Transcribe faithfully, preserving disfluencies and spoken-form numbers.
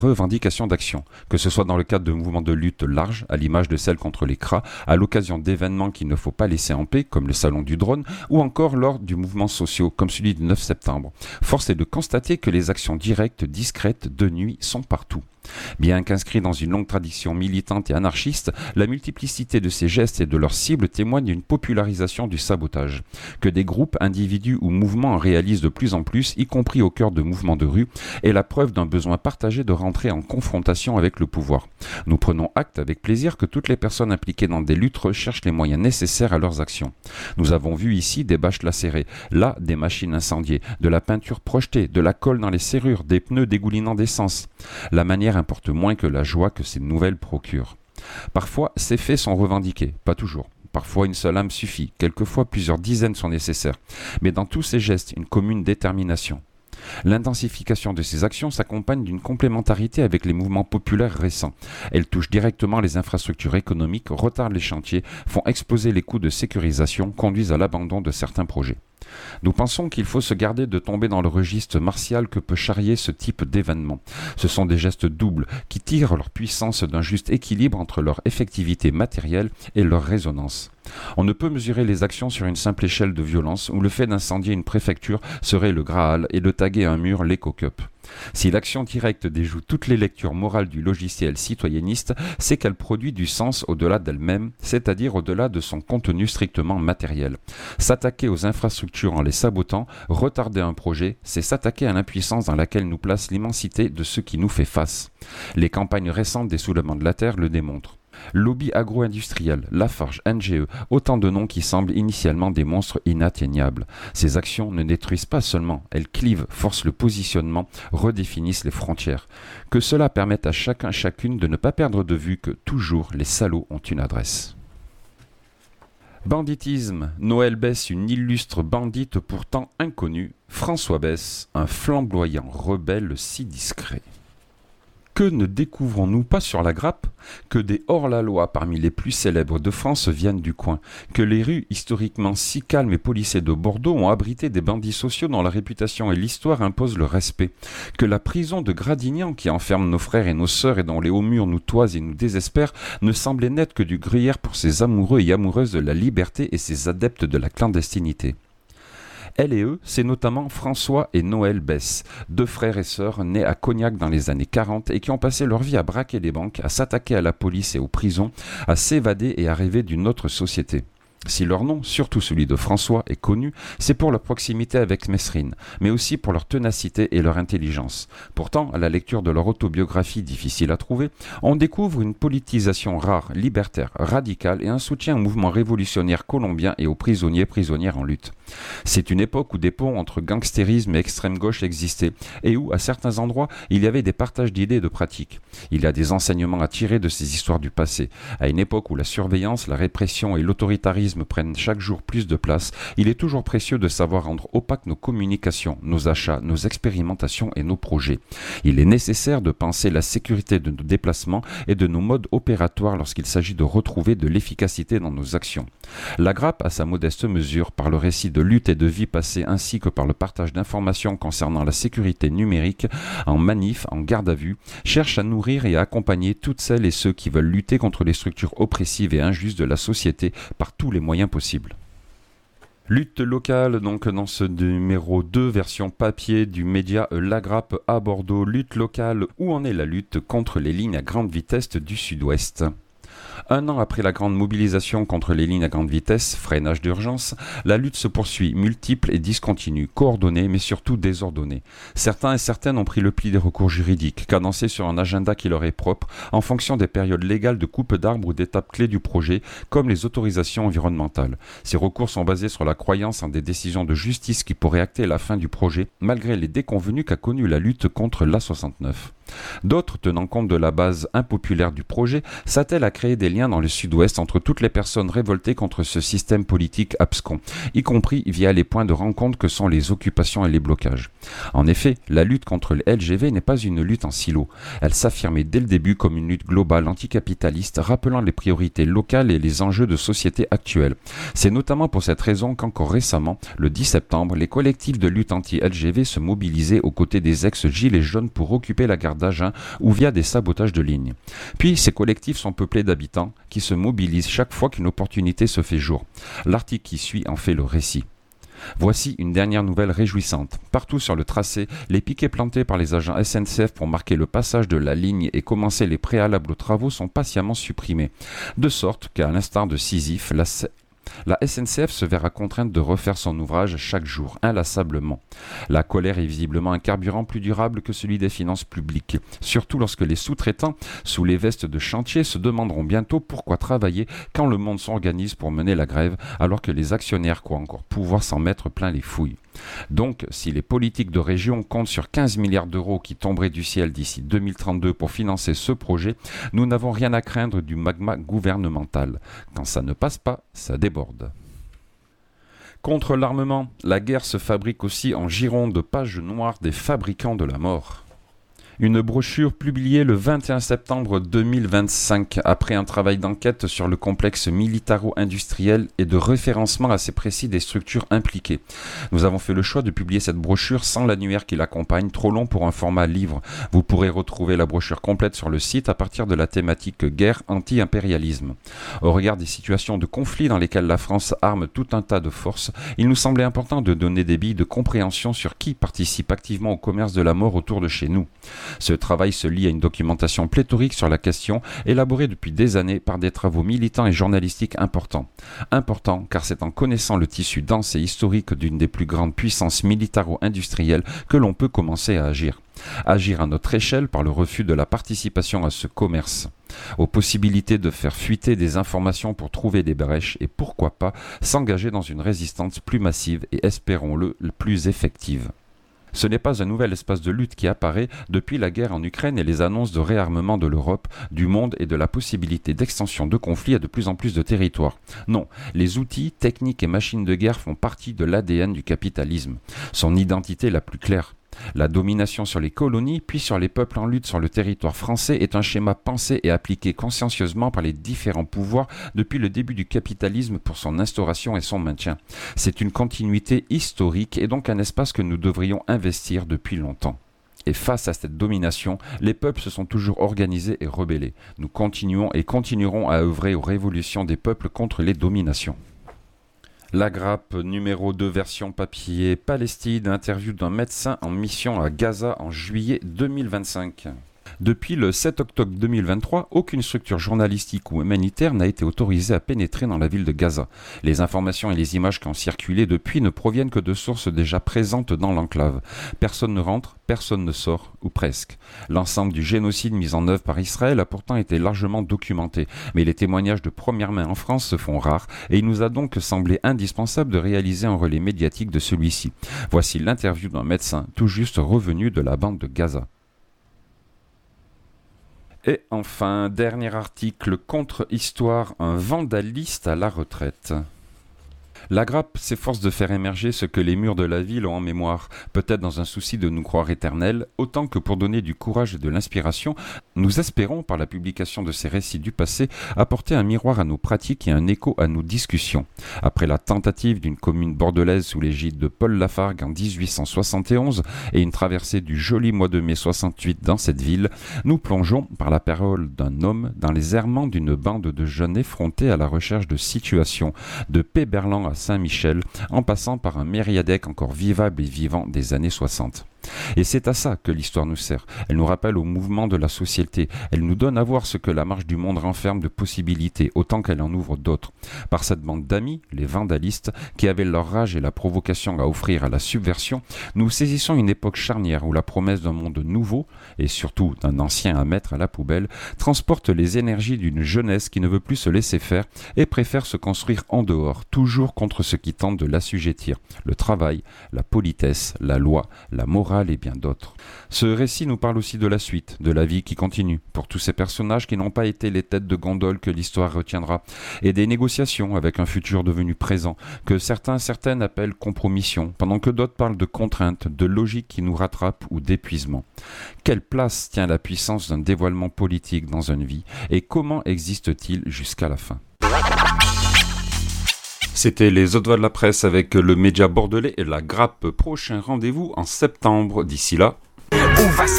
revendications d'action, que ce soit dans le cadre de mouvements de lutte larges, à l'image de celle contre les C R A, à l'occasion d'événements qu'il ne faut pas laisser en paix, comme le salon du drone, ou encore lors du mouvement social, comme celui du neuf septembre. Force est de constater que les actions directes, discrètes, de nuit, sont partout. Bien qu'inscrit dans une longue tradition militante et anarchiste, la multiplicité de ces gestes et de leurs cibles témoigne d'une popularisation du sabotage, que des groupes, individus ou mouvements en réalisent de plus en plus, y compris au cœur de mouvements de rue, est la preuve d'un besoin partagé de rentrer en confrontation avec le pouvoir. Nous prenons acte avec plaisir que toutes les personnes impliquées dans des luttes recherchent les moyens nécessaires à leurs actions. Nous avons vu ici des bâches lacérées, là des machines incendiées, de la peinture projetée, de la colle dans les serrures, des pneus dégoulinant d'essence. La manière importe moins que la joie que ces nouvelles procurent. Parfois, ces faits sont revendiqués, pas toujours. Parfois, une seule âme suffit, quelquefois plusieurs dizaines sont nécessaires. Mais dans tous ces gestes, une commune détermination. L'intensification de ces actions s'accompagne d'une complémentarité avec les mouvements populaires récents. Elles touchent directement les infrastructures économiques, retardent les chantiers, font exploser les coûts de sécurisation, conduisent à l'abandon de certains projets. Nous pensons qu'il faut se garder de tomber dans le registre martial que peut charrier ce type d'événement. Ce sont des gestes doubles qui tirent leur puissance d'un juste équilibre entre leur effectivité matérielle et leur résonance. On ne peut mesurer les actions sur une simple échelle de violence où le fait d'incendier une préfecture serait le Graal et de taguer un mur l'éco-cup. Si l'action directe déjoue toutes les lectures morales du logiciel citoyenniste, c'est qu'elle produit du sens au-delà d'elle-même, c'est-à-dire au-delà de son contenu strictement matériel. S'attaquer aux infrastructures en les sabotant, retarder un projet, c'est s'attaquer à l'impuissance dans laquelle nous place l'immensité de ce qui nous fait face. Les campagnes récentes des soulèvements de la Terre le démontrent. Lobby agro-industriel, Lafarge, N G E, autant de noms qui semblent initialement des monstres inatteignables. Ces actions ne détruisent pas seulement, elles clivent, forcent le positionnement, redéfinissent les frontières. Que cela permette à chacun chacune de ne pas perdre de vue que toujours les salauds ont une adresse. Banditisme, Noël Besse, une illustre bandite pourtant inconnue, François Besse, un flamboyant rebelle si discret. Que ne découvrons-nous pas sur la grappe? Que des hors-la-loi parmi les plus célèbres de France viennent du coin, que les rues historiquement si calmes et polissées de Bordeaux ont abrité des bandits sociaux dont la réputation et l'histoire imposent le respect, que la prison de Gradignan qui enferme nos frères et nos sœurs et dont les hauts murs nous toisent et nous désespèrent ne semblait n'être que du gruyère pour ces amoureux et amoureuses de la liberté et ces adeptes de la clandestinité. Elle et eux, c'est notamment François et Noël Besse, deux frères et sœurs nés à Cognac dans les années quarante et qui ont passé leur vie à braquer des banques, à s'attaquer à la police et aux prisons, à s'évader et à rêver d'une autre société. Si leur nom, surtout celui de François, est connu, c'est pour leur proximité avec Mesrine, mais aussi pour leur ténacité et leur intelligence. Pourtant, à la lecture de leur autobiographie difficile à trouver, on découvre une politisation rare, libertaire, radicale et un soutien au mouvement révolutionnaire colombien et aux prisonniers prisonnières en lutte. C'est une époque où des ponts entre gangstérisme et extrême gauche existaient et où, à certains endroits, il y avait des partages d'idées et de pratiques. Il y a des enseignements à tirer de ces histoires du passé. À une époque où la surveillance, la répression et l'autoritarisme prennent chaque jour plus de place, il est toujours précieux de savoir rendre opaques nos communications, nos achats, nos expérimentations et nos projets. Il est nécessaire de penser la sécurité de nos déplacements et de nos modes opératoires lorsqu'il s'agit de retrouver de l'efficacité dans nos actions. La grappe, à sa modeste mesure, par le récit de lutte et de vie passée ainsi que par le partage d'informations concernant la sécurité numérique, en manif, en garde à vue, cherche à nourrir et à accompagner toutes celles et ceux qui veulent lutter contre les structures oppressives et injustes de la société par tous les moyens possibles. Lutte locale, donc dans ce numéro deux, version papier du média La Grappe à Bordeaux. Lutte locale, où en est la lutte contre les lignes à grande vitesse du Sud-Ouest? Un an après la grande mobilisation contre les lignes à grande vitesse, freinage d'urgence, la lutte se poursuit, multiple et discontinue, coordonnée mais surtout désordonnée. Certains et certaines ont pris le pli des recours juridiques, cadencés sur un agenda qui leur est propre, en fonction des périodes légales de coupe d'arbres ou d'étapes clés du projet, comme les autorisations environnementales. Ces recours sont basés sur la croyance en des décisions de justice qui pourraient acter la fin du projet, malgré les déconvenues qu'a connues la lutte contre l'A soixante-neuf. D'autres, tenant compte de la base impopulaire du projet, s'attellent à créer des liens dans le Sud-Ouest entre toutes les personnes révoltées contre ce système politique abscon, y compris via les points de rencontre que sont les occupations et les blocages. En effet, la lutte contre le L G V n'est pas une lutte en silo. Elle s'affirmait dès le début comme une lutte globale anticapitaliste, rappelant les priorités locales et les enjeux de société actuels. C'est notamment pour cette raison qu'encore récemment, le dix septembre, les collectifs de lutte anti-L G V se mobilisaient aux côtés des ex-gilets jaunes pour occuper la gare